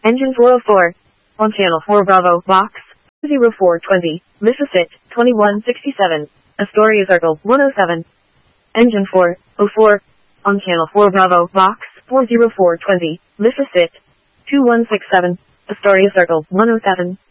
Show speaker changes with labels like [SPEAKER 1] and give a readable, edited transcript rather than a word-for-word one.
[SPEAKER 1] Engine 404. On Channel 4 Bravo, Box 0420, Mississippi 2167. Astoria Circle 107. Engine 404. On Channel 4 Bravo, Box 40420, Mississippi 2167. Astoria Circle 107.